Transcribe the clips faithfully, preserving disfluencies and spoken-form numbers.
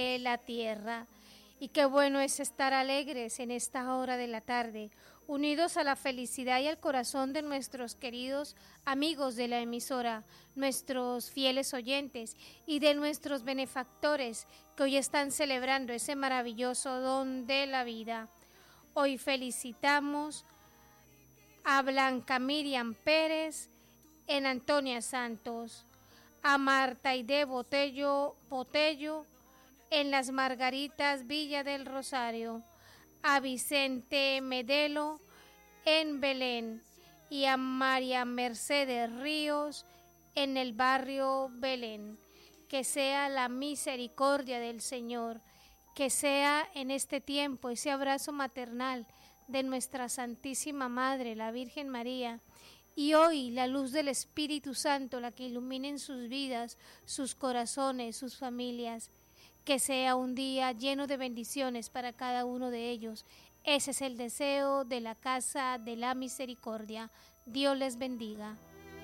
la tierra. Y qué bueno es estar alegres en esta hora de la tarde, unidos a la felicidad y al corazón de nuestros queridos amigos de la emisora, nuestros fieles oyentes y de nuestros benefactores que hoy están celebrando ese maravilloso don de la vida. Hoy felicitamos a Blanca Miriam Pérez en Antonia Santos, a Marta Aide Botello, Botello en Las Margaritas, Villa del Rosario, a Vicente Medelo en Belén y a María Mercedes Ríos en el barrio Belén. Que sea la misericordia del Señor, que sea en este tiempo ese abrazo maternal de nuestra Santísima Madre, la Virgen María, y hoy la luz del Espíritu Santo, la que ilumine sus vidas, sus corazones, sus familias. Que sea un día lleno de bendiciones para cada uno de ellos. Ese es el deseo de la Casa de la Misericordia. Dios les bendiga.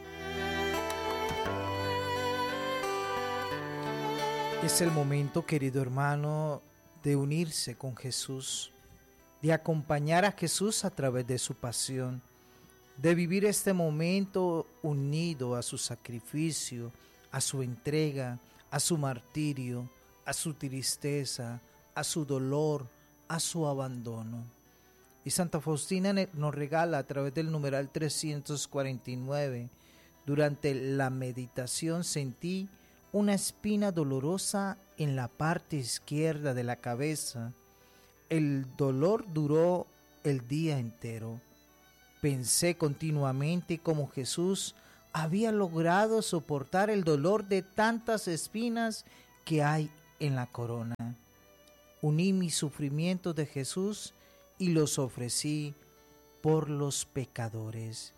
Es el momento, querido hermano, de unirse con Jesús, de acompañar a Jesús a través de su pasión, de vivir este momento unido a su sacrificio, a su entrega, a su martirio, a su tristeza, a su dolor, a su abandono. Y Santa Faustina nos regala a través del numeral trescientos cuarenta y nueve, durante la meditación sentí una espina dolorosa en la parte izquierda de la cabeza. El dolor duró el día entero. Pensé continuamente cómo Jesús había logrado soportar el dolor de tantas espinas que hay en la corona. Uní mis sufrimientos de Jesús y los ofrecí por los pecadores.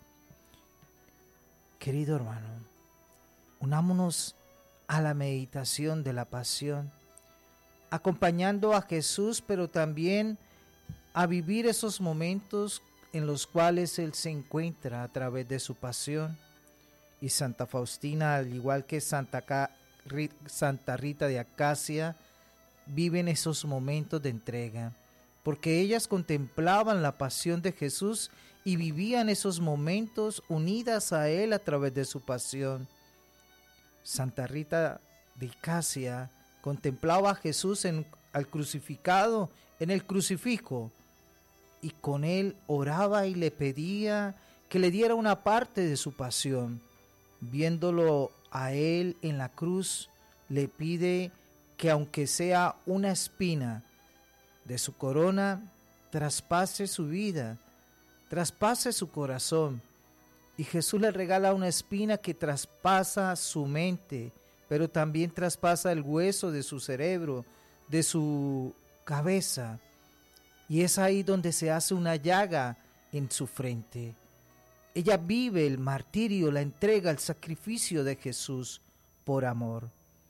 Querido hermano, unámonos a la meditación de la pasión, acompañando a Jesús, pero también a vivir esos momentos en los cuales Él se encuentra a través de su pasión. Y Santa Faustina, al igual que Santa Ca Santa Rita de Acacia, viven esos momentos de entrega, porque ellas contemplaban la pasión de Jesús y vivían esos momentos unidas a Él a través de su pasión. Santa Rita de Acacia contemplaba a Jesús en, al crucificado en el crucifijo, y con Él oraba y le pedía que le diera una parte de su pasión. Viéndolo a Él en la cruz, le pide que aunque sea una espina de su corona, traspase su vida, traspase su corazón. Y Jesús le regala una espina que traspasa su mente, pero también traspasa el hueso de su cerebro, de su cabeza. Y es ahí donde se hace una llaga en su frente. Ella vive el martirio, la entrega, el sacrificio de Jesús por amor.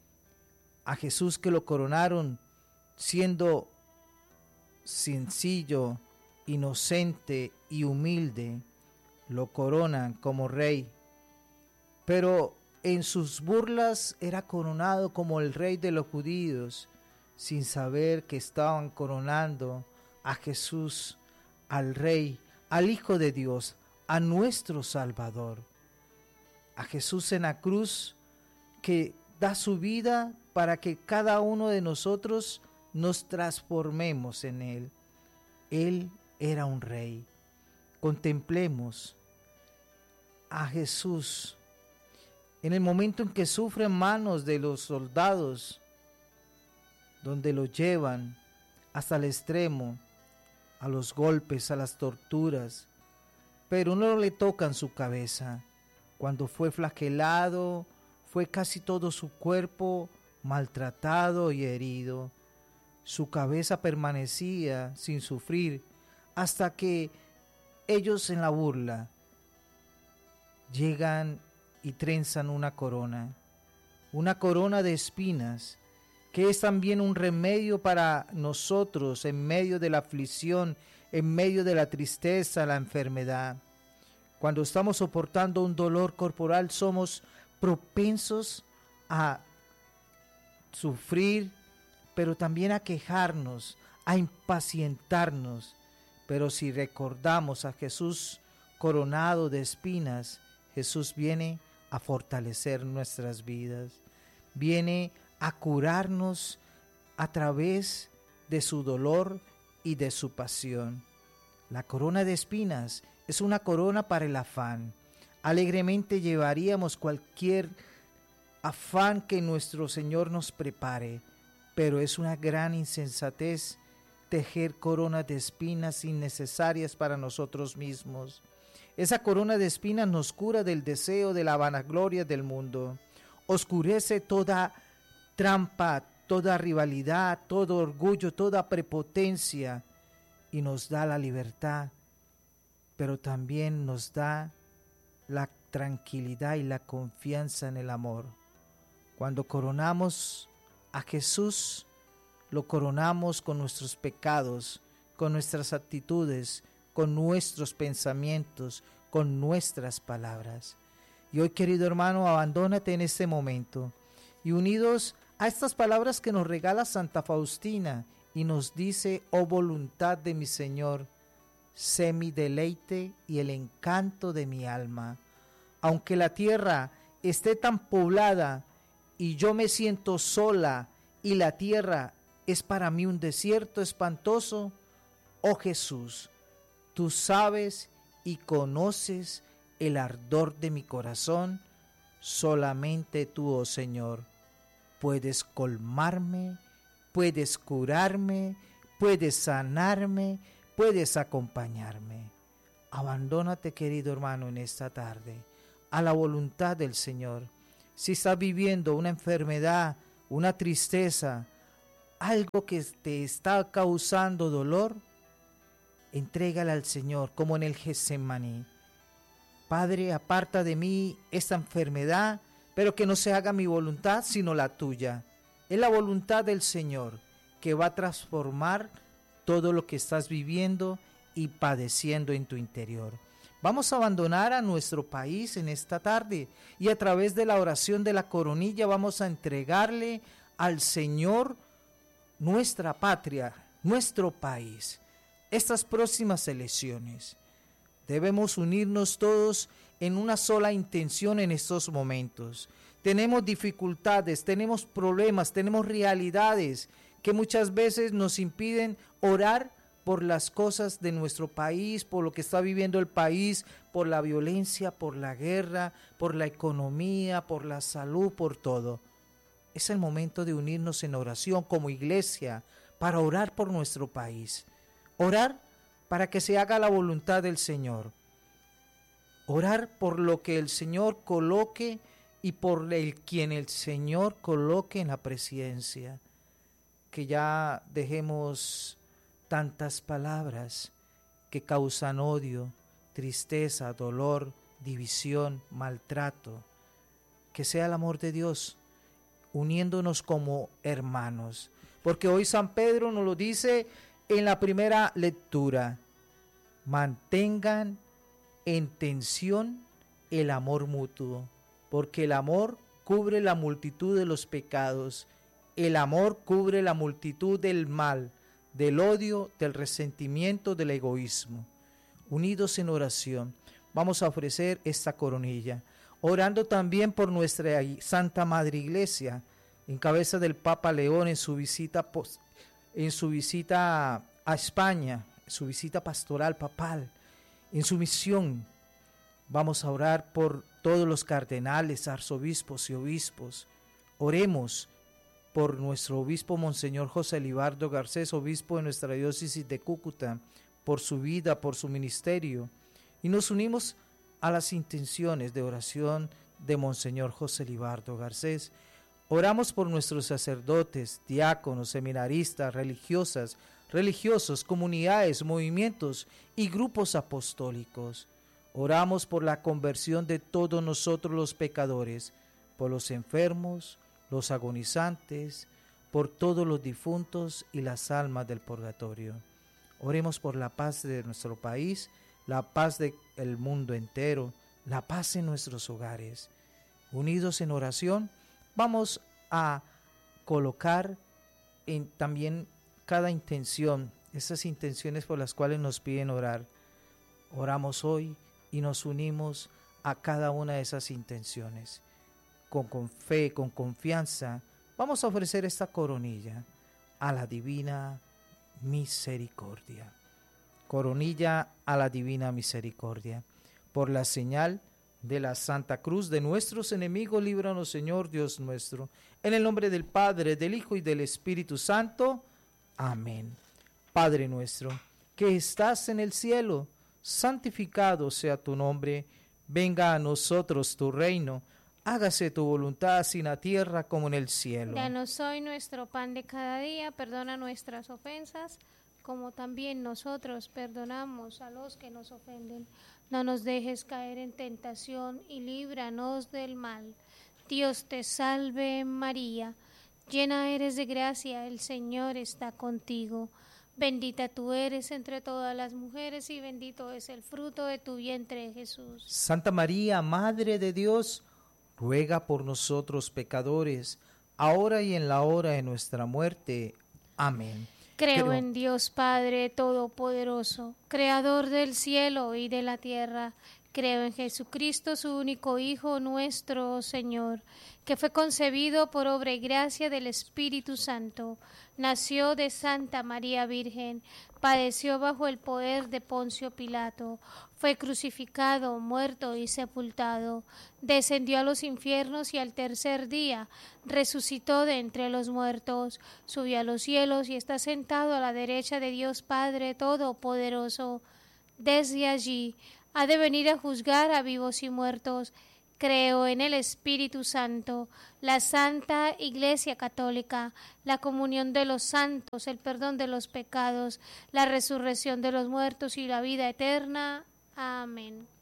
A Jesús que lo coronaron siendo sencillo, inocente y humilde, lo coronan como rey. Pero en sus burlas era coronado como el rey de los judíos, sin saber que estaban coronando a Jesús, al rey, al Hijo de Dios, a nuestro Salvador, a Jesús en la cruz, que da su vida para que cada uno de nosotros nos transformemos en Él. Él era un rey. Contemplemos a Jesús en el momento en que sufre en manos de los soldados, donde lo llevan hasta el extremo, a los golpes, a las torturas, pero no le tocan su cabeza. Cuando fue flagelado, fue casi todo su cuerpo maltratado y herido. Su cabeza permanecía sin sufrir hasta que ellos en la burla llegan y trenzan una corona, una corona de espinas, que es también un remedio para nosotros en medio de la aflicción, en medio de la tristeza, la enfermedad. Cuando estamos soportando un dolor corporal, somos propensos a sufrir, pero también a quejarnos, a impacientarnos. Pero si recordamos a Jesús coronado de espinas, Jesús viene a fortalecer nuestras vidas, viene a curarnos a través de su dolor y de su pasión. La corona de espinas es una corona para el afán. Alegremente llevaríamos cualquier afán que nuestro Señor nos prepare, pero es una gran insensatez tejer coronas de espinas innecesarias para nosotros mismos. Esa corona de espinas nos cura del deseo de la vanagloria del mundo, oscurece toda trampa, toda rivalidad, todo orgullo, toda prepotencia y nos da la libertad, pero también nos da la tranquilidad y la confianza en el amor. Cuando coronamos a Jesús, lo coronamos con nuestros pecados, con nuestras actitudes, con nuestros pensamientos, con nuestras palabras. Y hoy, querido hermano, abandónate en este momento y unidos a estas palabras que nos regala Santa Faustina y nos dice: oh voluntad de mi Señor, sé mi deleite y el encanto de mi alma. Aunque la tierra esté tan poblada y yo me siento sola y la tierra es para mí un desierto espantoso, oh Jesús, tú sabes y conoces el ardor de mi corazón, solamente tú, oh Señor, puedes colmarme, puedes curarme, puedes sanarme, puedes acompañarme. Abandónate, querido hermano, en esta tarde a la voluntad del Señor. Si estás viviendo una enfermedad, una tristeza, algo que te está causando dolor, entrégala al Señor, como en el Getsemaní. Padre, aparta de mí esta enfermedad, pero que no se haga mi voluntad, sino la tuya. Es la voluntad del Señor que va a transformar todo lo que estás viviendo y padeciendo en tu interior. Vamos a abandonar a nuestro país en esta tarde y a través de la oración de la coronilla vamos a entregarle al Señor nuestra patria, nuestro país, estas próximas elecciones. Debemos unirnos todos en una sola intención en estos momentos. Tenemos dificultades, tenemos problemas, tenemos realidades que muchas veces nos impiden orar por las cosas de nuestro país, por lo que está viviendo el país, por la violencia, por la guerra, por la economía, por la salud, por todo. Es el momento de unirnos en oración como iglesia para orar por nuestro país. Orar para que se haga la voluntad del Señor. Orar por lo que el Señor coloque y por el quien el Señor coloque en la presidencia. Que ya dejemos tantas palabras que causan odio, tristeza, dolor, división, maltrato. Que sea el amor de Dios, uniéndonos como hermanos. Porque hoy San Pedro nos lo dice en la primera lectura. Mantengan en tensión el amor mutuo, porque el amor cubre la multitud de los pecados. El amor cubre la multitud del mal, del odio, del resentimiento, del egoísmo. Unidos en oración, vamos a ofrecer esta coronilla, orando también por nuestra Santa Madre Iglesia, en cabeza del Papa León en su visita, en su visita a España, su visita pastoral papal, en su misión. Vamos a orar por todos los cardenales, arzobispos y obispos. Oremos por nuestro obispo Monseñor José Libardo Garcés, obispo de nuestra diócesis de Cúcuta, por su vida, por su ministerio. Y nos unimos a las intenciones de oración de Monseñor José Libardo Garcés. Oramos por nuestros sacerdotes, diáconos, seminaristas, religiosas, religiosos, comunidades, movimientos y grupos apostólicos. Oramos por la conversión de todos nosotros los pecadores, por los enfermos, los agonizantes, por todos los difuntos y las almas del purgatorio. Oremos por la paz de nuestro país, la paz del mundo entero, la paz en nuestros hogares. Unidos en oración, vamos a colocar en, también cada intención, esas intenciones por las cuales nos piden orar. Oramos hoy y nos unimos a cada una de esas intenciones. Con, con fe, con confianza, vamos a ofrecer esta coronilla a la divina misericordia. Coronilla a la divina misericordia. Por la señal de la Santa Cruz de nuestros enemigos, líbranos, Señor Dios nuestro. En el nombre del Padre, del Hijo y del Espíritu Santo. Amén. Padre nuestro, que estás en el cielo, santificado sea tu nombre. Venga a nosotros tu reino. Hágase tu voluntad, así en la tierra como en el cielo. Danos hoy nuestro pan de cada día. Perdona nuestras ofensas, como también nosotros perdonamos a los que nos ofenden. No nos dejes caer en tentación y líbranos del mal. Dios te salve María, llena eres de gracia, el Señor está contigo. Bendita tú eres entre todas las mujeres y bendito es el fruto de tu vientre, Jesús. Santa María, Madre de Dios, ruega por nosotros pecadores, ahora y en la hora de nuestra muerte. Amén. Creo, Creo en Dios Padre Todopoderoso, Creador del cielo y de la tierra. Creo en Jesucristo, su único Hijo, nuestro Señor, que fue concebido por obra y gracia del Espíritu Santo. Nació de Santa María Virgen, padeció bajo el poder de Poncio Pilato, fue crucificado, muerto y sepultado, descendió a los infiernos y al tercer día resucitó de entre los muertos, subió a los cielos y está sentado a la derecha de Dios Padre Todopoderoso. Desde allí ha de venir a juzgar a vivos y muertos. Creo en el Espíritu Santo, la Santa Iglesia Católica, la comunión de los santos, el perdón de los pecados, la resurrección de los muertos y la vida eterna. Amén.